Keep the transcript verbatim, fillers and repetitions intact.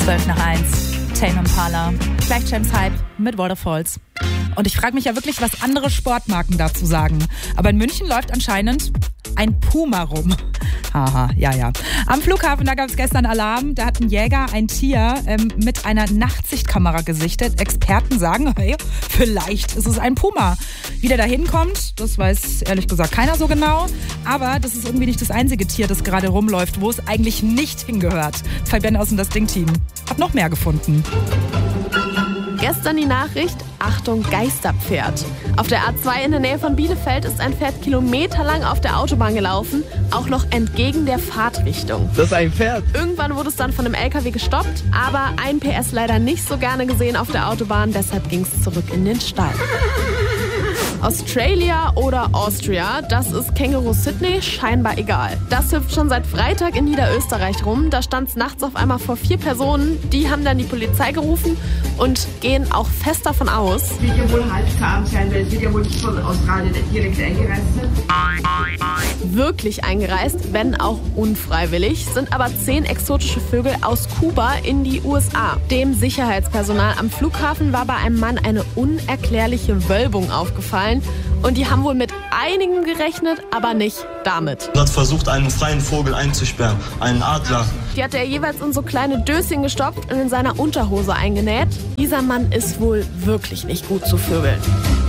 zwölf nach eins, Tame Impala, gleich James Hype mit Waterfalls. Und ich frage mich ja wirklich, was andere Sportmarken dazu sagen. Aber in München läuft anscheinend ein Puma rum. Haha, ja, ja. Am Flughafen, da gab es gestern Alarm. Da hat ein Jäger ein Tier ähm, mit einer Nachtsichtkamera gesichtet. Experten sagen, hey, vielleicht ist es ein Puma. Wie der da hinkommt, das weiß ehrlich gesagt keiner so genau. Aber das ist irgendwie nicht das einzige Tier, das gerade rumläuft, wo es eigentlich nicht hingehört. Fabian aus dem Das Ding-Team hat noch mehr gefunden. Gestern die Nachricht, Achtung, Geisterpferd. Auf der A zwei in der Nähe von Bielefeld ist ein Pferd kilometerlang auf der Autobahn gelaufen, auch noch entgegen der Fahrtrichtung. Das ist ein Pferd. Irgendwann wurde es dann von einem L K W gestoppt, aber ein P S leider nicht so gerne gesehen auf der Autobahn, deshalb ging es zurück in den Stall. Australia oder Austria, das ist Känguru Sydney scheinbar egal. Das hüpft schon seit Freitag in Niederösterreich rum. Da stand es nachts auf einmal vor vier Personen. Die haben dann die Polizei gerufen und gehen auch fest davon aus, Es wird ja wohl halbzahm sein, weil es wird ja wohl nicht von Australien direkt eingereist sind. wirklich eingereist, wenn auch unfreiwillig, sind aber zehn exotische Vögel aus Kuba in die U S A. Dem Sicherheitspersonal am Flughafen war bei einem Mann eine unerklärliche Wölbung aufgefallen. Und die haben wohl mit einigem gerechnet, aber nicht damit. Er hat versucht, einen freien Vogel einzusperren, einen Adler. Die hat er jeweils in so kleine Döschen gestopft und in seiner Unterhose eingenäht. Dieser Mann ist wohl wirklich nicht gut zu vögeln.